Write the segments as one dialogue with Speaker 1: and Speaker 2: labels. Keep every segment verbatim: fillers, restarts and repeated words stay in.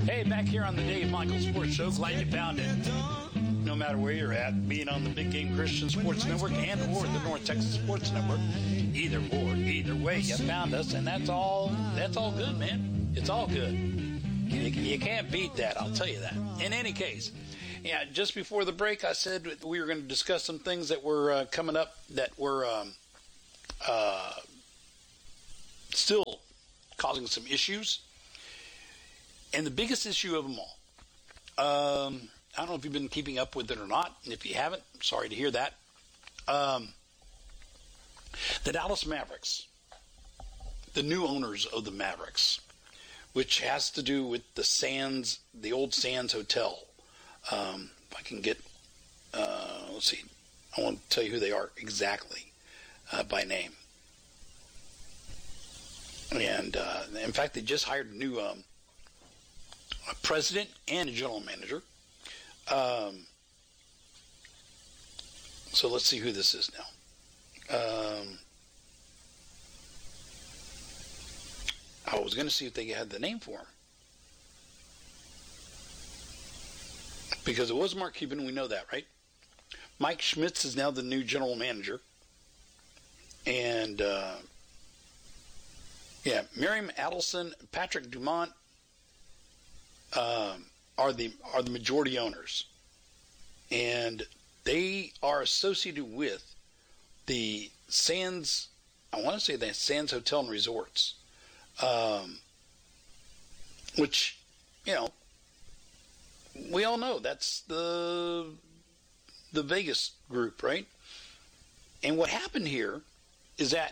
Speaker 1: Hey, back here on the Dave Michael Sports Show. Glad you found it. No matter where you're at, being on the Big Game Christian Sports Network and or the North Texas Sports Network, either or, either way, you found us, and that's all. That's all good, man. It's all good. You, you can't beat that. I'll tell you that. In any case, yeah. Just before the break, I said we were going to discuss some things that were uh, coming up that were um, uh, still causing some issues. And the biggest issue of them all, um, I don't know if you've been keeping up with it or not. And if you haven't, I'm sorry to hear that. Um, the Dallas Mavericks, the new owners of the Mavericks, which has to do with the Sands, the old Sands Hotel. Um, if I can get, uh, let's see, I want to tell you who they are exactly uh, by name. And uh, in fact, they just hired a new um, a president and a general manager. Um, so let's see who this is now. Um, I was going to see if they had the name for him. Because it was Mark Cuban, we know that, right? Mike Schmitz is now the new general manager. And, uh, yeah, Miriam Adelson, Patrick Dumont, Um, are the are the majority owners, and they are associated with the Sands. I want to say the Sands Hotel and Resorts, um, which you know we all know that's the the Vegas group, right? And what happened here is that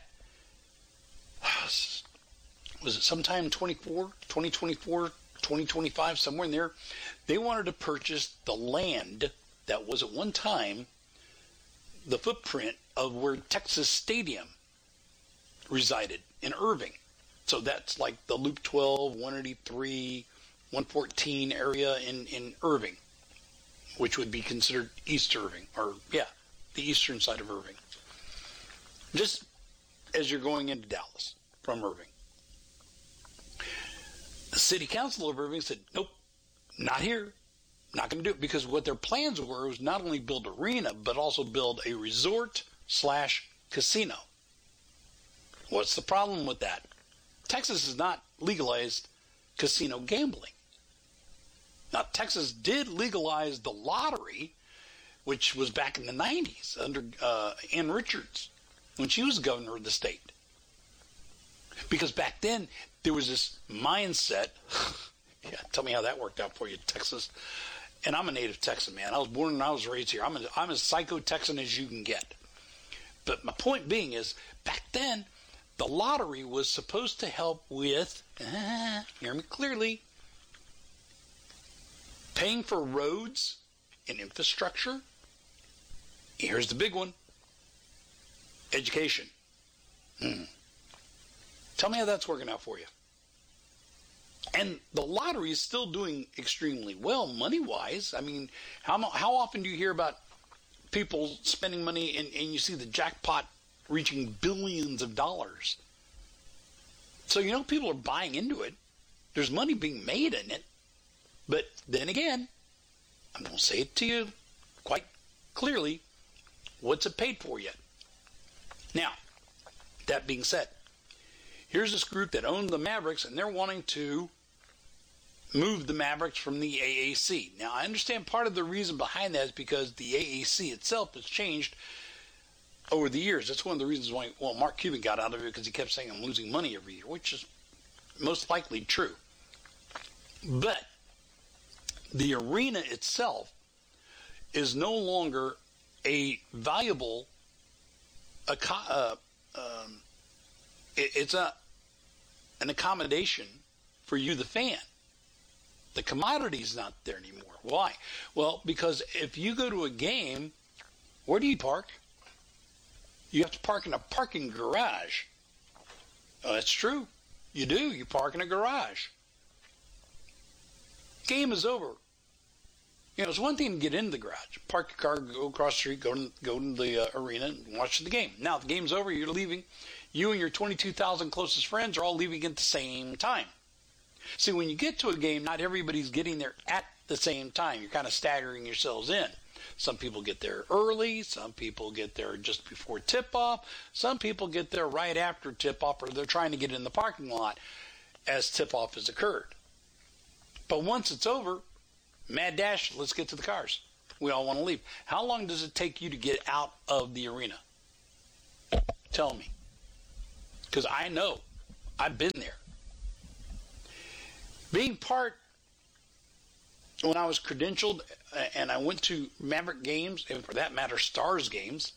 Speaker 1: was it sometime twenty-four, twenty twenty-four. twenty twenty-five, somewhere in there, they wanted to purchase the land that was at one time the footprint of where Texas Stadium resided in Irving. So that's like the Loop twelve, one eighty-three, one fourteen area in, in Irving, which would be considered East Irving, or yeah, the eastern side of Irving. Just as you're going into Dallas from Irving. The city council of Irving said, nope, not here. Not going to do it, because what their plans were was not only build an arena, but also build a resort slash casino. What's the problem with that? Texas has not legalized casino gambling. Now, Texas did legalize the lottery, which was back in the nineties under uh, Ann Richards, when she was governor of the state. Because back then, there was this mindset. Yeah, tell me how that worked out for you, Texas. And I'm a native Texan, man. I was born and I was raised here. I'm, a, I'm as psycho-Texan as you can get. But my point being is, back then, the lottery was supposed to help with, uh, hear me clearly, paying for roads and infrastructure. Here's the big one. Education. Hmm. Tell me how that's working out for you. And the lottery is still doing extremely well money-wise. I mean, how how often do you hear about people spending money and, and you see the jackpot reaching billions of dollars? So, you know, people are buying into it. There's money being made in it. But then again, I'm going to say it to you quite clearly, what's it paid for yet? Now, that being said, here's this group that owned the Mavericks, and they're wanting to move the Mavericks from the A A C. Now, I understand part of the reason behind that is because the A A C itself has changed over the years. That's one of the reasons why, well, Mark Cuban got out of it, because he kept saying I'm losing money every year, which is most likely true. But the arena itself is no longer a valuable uh, um, it, it's a an accommodation for you, the fan. The commodity is not there anymore. Why? Well, because if you go to a game, where do you park? You have to park in a parking garage. Oh, that's true. You do. You park in a garage. Game is over. You know, it's one thing to get into the garage, park your car, go across the street, go to, go to the uh, arena and watch the game. Now, the game's over, you're leaving. You and your twenty-two thousand closest friends are all leaving at the same time. See, when you get to a game, not everybody's getting there at the same time. You're kind of staggering yourselves in. Some people get there early. Some people get there just before tip-off. Some people get there right after tip-off, or they're trying to get in the parking lot as tip-off has occurred. But once it's over, mad dash, let's get to the cars. We all want to leave. How long does it take you to get out of the arena? Tell me. Because I know. I've been there. Being part, when I was credentialed and I went to Maverick games, and for that matter, Stars games,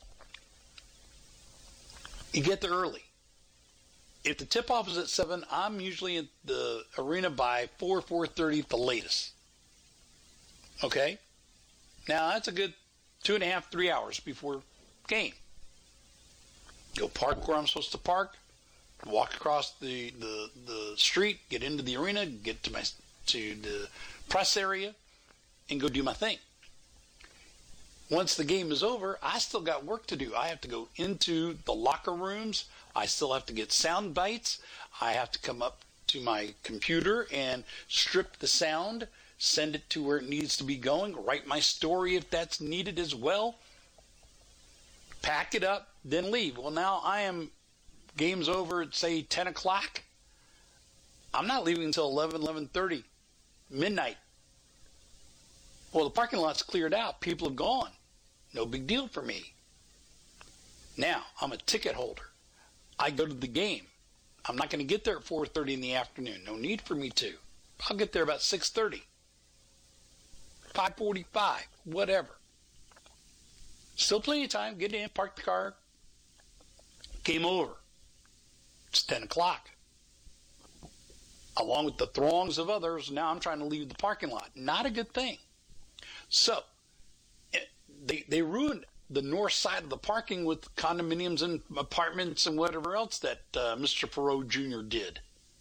Speaker 1: you get there early. If the tip-off is at seven, I'm usually at the arena by four, four thirty at the latest. Okay? Now, that's a good two and a half, three hours before game. Go park where I'm supposed to park, walk across the, the, the street, get into the arena, get to my to the press area, and go do my thing. Once the game is over, I still got work to do. I have to go into the locker rooms. I still have to get sound bites. I have to come up to my computer and strip the sound, send it to where it needs to be going, write my story if that's needed as well, pack it up, then leave. Well, now I am, game's over at, say, ten o'clock. I'm not leaving until eleven, eleven thirty, midnight. Well, the parking lot's cleared out. People have gone. No big deal for me. Now, I'm a ticket holder. I go to the game. I'm not going to get there at four thirty in the afternoon. No need for me to. I'll get there about six thirty, five forty-five, whatever. Still plenty of time. Get in, park the car. Game over. It's ten o'clock. Along with the throngs of others, now I'm trying to leave the parking lot. Not a good thing. So, they they ruined the north side of the parking with condominiums and apartments and whatever else that uh, Mister Perot Junior did.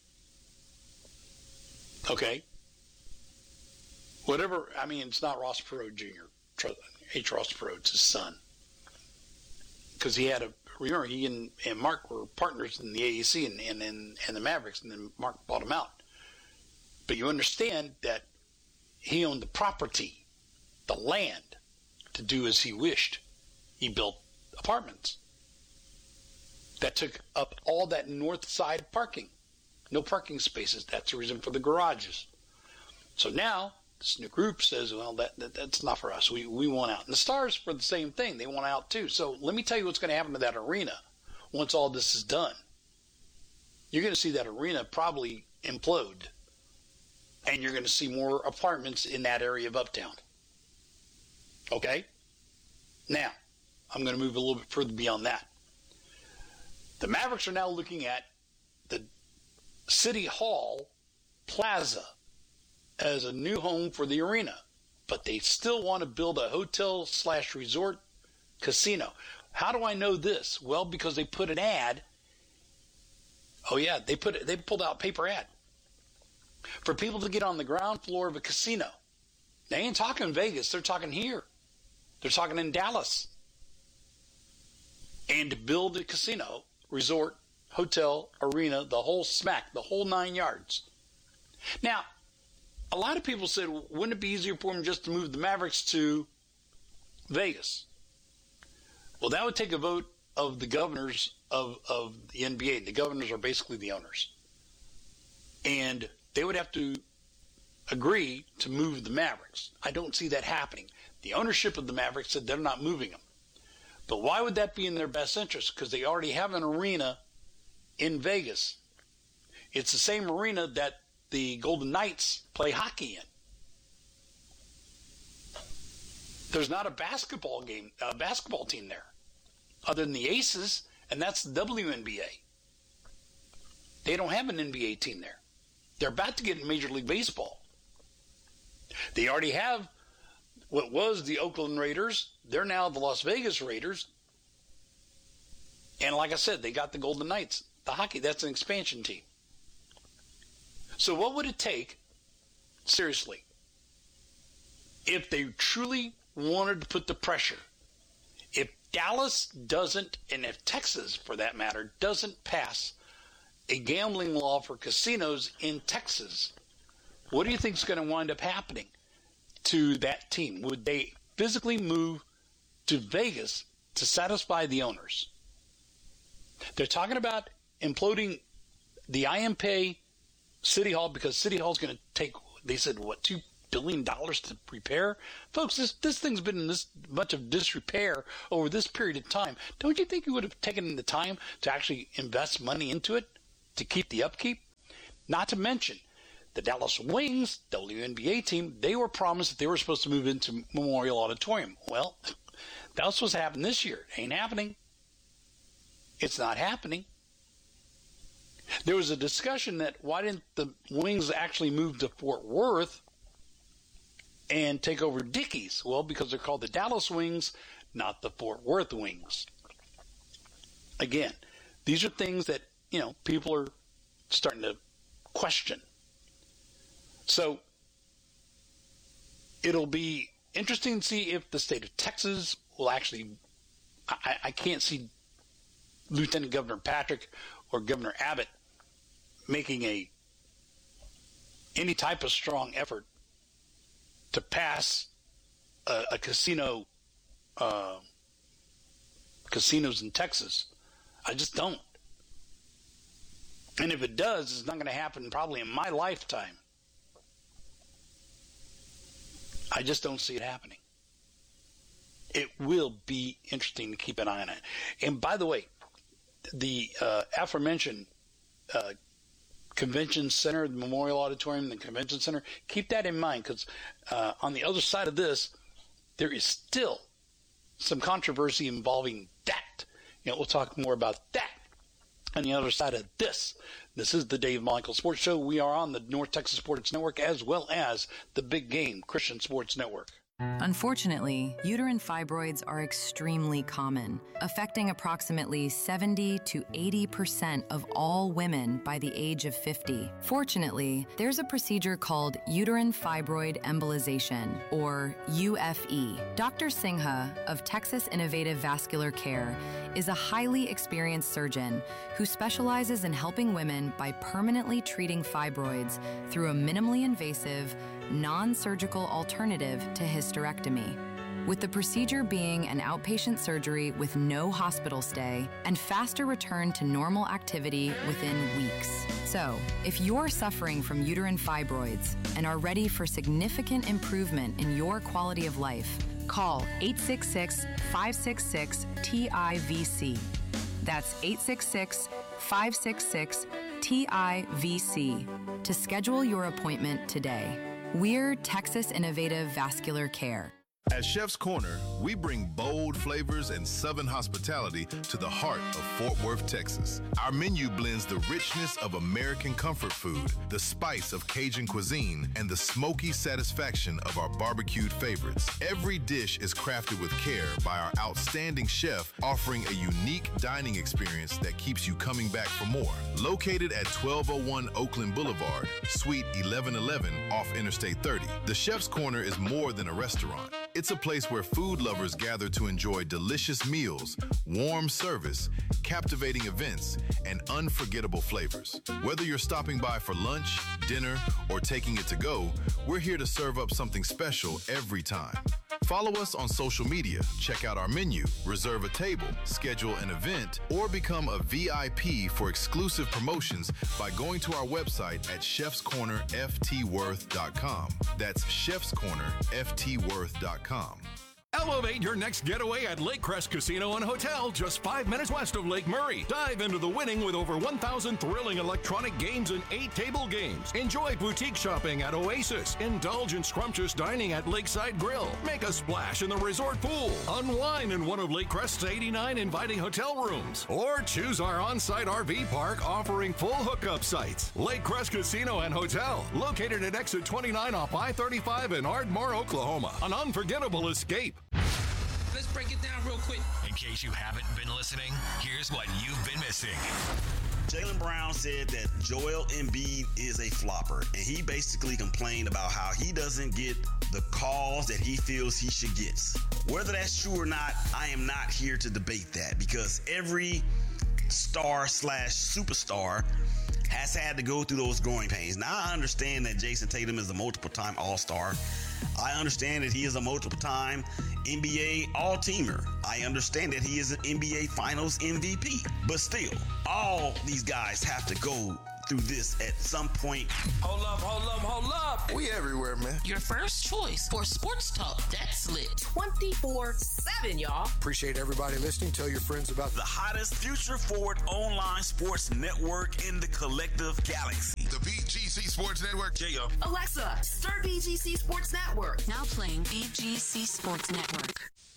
Speaker 1: Okay? Whatever, I mean, it's not Ross Perot Junior H. Ross Perot, it's his son. Because he had a, remember, he and, and Mark were partners in the A A C and, and, and, and the Mavericks, and then Mark bought him out. But you understand that he owned the property, the land, to do as he wished. He built apartments that took up all that north side parking. No parking spaces. That's the reason for the garages. So now this new group says, well, that, that that's not for us. We we want out. And the Stars for the same thing. They want out too. So let me tell you what's going to happen to that arena once all this is done. You're going to see that arena probably implode. And you're going to see more apartments in that area of Uptown. Okay? Now, I'm going to move a little bit further beyond that. The Mavericks are now looking at the City Hall Plaza as a new home for the arena, but they still want to build a hotel slash resort casino. How do I know this? Well, because they put an ad. Oh yeah, they put they pulled out a paper ad for people to get on the ground floor of a casino. They ain't talking Vegas. They're talking here. They're talking in Dallas. And to build a casino, resort, hotel, arena, the whole smack, the whole nine yards. Now, a lot of people said, wouldn't it be easier for them just to move the Mavericks to Vegas? Well, that would take a vote of the governors of, of the N B A. The governors are basically the owners. And they would have to agree to move the Mavericks. I don't see that happening. The ownership of the Mavericks said they're not moving them. But why would that be in their best interest? Because they already have an arena in Vegas. It's the same arena that the Golden Knights play hockey in. There's not a basketball game, a basketball team there, other than the Aces, and that's the W N B A. They don't have an N B A team there. They're about to get in Major League Baseball. They already have what was the Oakland Raiders. They're now the Las Vegas Raiders. And like I said, they got the Golden Knights. The hockey, that's an expansion team. So what would it take, seriously, if they truly wanted to put the pressure? If Dallas doesn't, and if Texas, for that matter, doesn't pass a gambling law for casinos in Texas, What do you think is going to wind up happening to that team? Would they physically move to Vegas to satisfy the owners? They're talking about imploding the I M P A City Hall because City Hall is going to take, they said, what, two billion dollars to repair? Folks, this, this thing's been in this much of disrepair over this period of time. Don't you think you would have taken the time to actually invest money into it to keep the upkeep? Not to mention, the Dallas Wings, W N B A team, they were promised that they were supposed to move into Memorial Auditorium. Well, that was supposed to happen this year. It ain't happening. It's not happening. There was a discussion that why didn't the Wings actually move to Fort Worth and take over Dickies? Well, because they're called the Dallas Wings, not the Fort Worth Wings. Again, these are things that, you know, people are starting to question. So it'll be interesting to see if the state of Texas will actually, I, I can't see Lieutenant Governor Patrick or Governor Abbott making a any type of strong effort to pass a, a casino uh, casinos in Texas. I just don't. And if it does, it's not going to happen probably in my lifetime. I just don't see it happening. It will be interesting to keep an eye on it. And by the way, the uh, aforementioned uh, Convention Center, the Memorial Auditorium, the Convention Center, keep that in mind because uh, on the other side of this, there is still some controversy involving that. You know, we'll talk more about that on the other side of this. This is the Dave Michael Sports Show. We are on the North Texas Sports Network as well as the Big Game Christian Sports Network.
Speaker 2: Unfortunately, uterine fibroids are extremely common, affecting approximately seventy to eighty percent of all women by the age of fifty. Fortunately, there's a procedure called uterine fibroid embolization, or U F E. Doctor Singha of Texas Innovative Vascular Care is a highly experienced surgeon who specializes in helping women by permanently treating fibroids through a minimally invasive, non-surgical alternative to hysterectomy. With the procedure being an outpatient surgery with no hospital stay and faster return to normal activity within weeks. So, if you're suffering from uterine fibroids and are ready for significant improvement in your quality of life, call eight six six, five six six, T I V C. That's eight six six, five six six, T I V C to schedule your appointment today. We're Texas Innovative Vascular Care.
Speaker 3: At Chef's Corner, we bring bold flavors and Southern hospitality to the heart of Fort Worth, Texas. Our menu blends the richness of American comfort food, the spice of Cajun cuisine, and the smoky satisfaction of our barbecued favorites. Every dish is crafted with care by our outstanding chef, offering a unique dining experience that keeps you coming back for more. Located at twelve oh one Oakland Boulevard, Suite eleven eleven off Interstate thirty, the Chef's Corner is more than a restaurant. It's a place where food lovers gather to enjoy delicious meals, warm service, captivating events, and unforgettable flavors. Whether you're stopping by for lunch, dinner, or taking it to go, we're here to serve up something special every time. Follow us on social media, check out our menu, reserve a table, schedule an event, or become a V I P for exclusive promotions by going to our website at chefs corner f t worth dot com. That's chefs corner f t worth dot com.
Speaker 4: Elevate your next getaway at Lake Crest Casino and Hotel, just five minutes west of Lake Murray. Dive into the winning with over one thousand thrilling electronic games and eight table games. Enjoy boutique shopping at Oasis. Indulge in scrumptious dining at Lakeside Grill. Make a splash in the resort pool. Unwind in one of Lake Crest's eighty-nine inviting hotel rooms. Or choose our on-site R V park offering full hookup sites. Lake Crest Casino and Hotel, located at exit twenty-nine off I thirty-five in Ardmore, Oklahoma. An unforgettable escape.
Speaker 5: Let's break it down real quick.
Speaker 6: In case you haven't been listening, here's what you've been missing.
Speaker 7: Jaylen Brown said that Joel Embiid is a flopper, and he basically complained about how he doesn't get the calls that he feels he should get. Whether that's true or not, I am not here to debate that, because every star slash superstar has had to go through those growing pains. Now I understand that Jason Tatum is a multiple-time All-Star. I understand that he is a multiple-time N B A All-Teamer. I understand that he is an N B A Finals M V P. But still, all these guys have to go through this at some point.
Speaker 5: Hold up, hold up, hold up.
Speaker 8: We everywhere, man.
Speaker 9: Your first choice for sports talk that's lit.
Speaker 10: twenty-four seven, y'all.
Speaker 8: Appreciate everybody listening. Tell your friends about
Speaker 7: the hottest future-forward online sports network in the collective galaxy.
Speaker 3: The B G C Sports Network.
Speaker 7: Yeah, yo.
Speaker 10: Alexa, start B G C Sports Network.
Speaker 11: Now playing B G C Sports Network.